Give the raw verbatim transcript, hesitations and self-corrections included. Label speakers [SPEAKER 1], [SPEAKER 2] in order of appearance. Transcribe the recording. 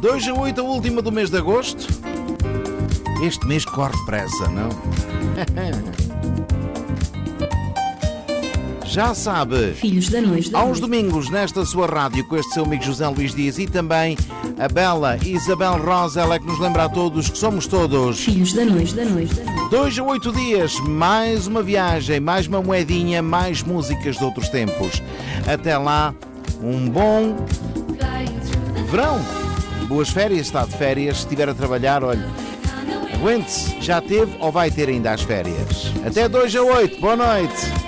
[SPEAKER 1] dois a oito, a última do mês de agosto. Este mês corre depressa, não? Já sabe,
[SPEAKER 2] Filhos da Noite.
[SPEAKER 1] aos domingos nesta sua rádio com este seu amigo José Luís Dias e também a bela Isabel Rosa, ela é que nos lembra a todos que somos todos
[SPEAKER 2] Filhos da Noite, da Noite, da Noite.
[SPEAKER 1] Dois a oito dias, mais uma viagem, mais uma moedinha, mais músicas de outros tempos. Até lá, um bom verão. Boas férias, está de férias. Se estiver a trabalhar, olha, aguente-se, já teve ou vai ter ainda as férias. Até dois a oito, boa noite.